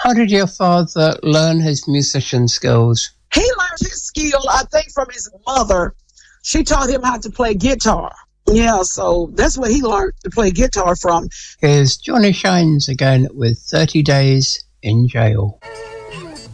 How did your father learn his musician skills? He learned his skill, I think, from his mother. She taught him how to play guitar. Yeah, so that's where he learned to play guitar from. Here's Johnny Shines again with 30 Days in Jail.